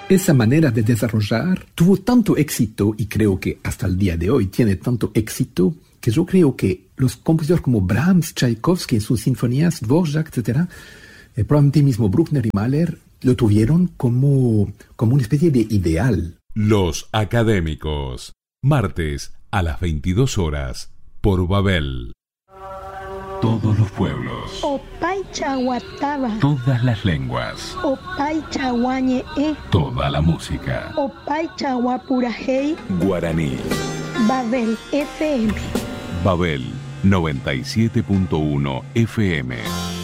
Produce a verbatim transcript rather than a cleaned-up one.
Esa manera de desarrollar tuvo tanto éxito, y creo que hasta el día de hoy tiene tanto éxito, que yo creo que los compositores como Brahms, Tchaikovsky en sus sinfonías, Dvorak, etcétera, eh, probablemente mismo Bruckner y Mahler lo tuvieron como, como una especie de ideal. Los Académicos, martes a las veintidós horas por Babel. Todos los pueblos, Opay Chaguataba, todas las lenguas, Opay Chaguañe E, toda la música. Opay Chaguapurajei, Guaraní. Babel F M. Babel noventa y siete punto uno F M.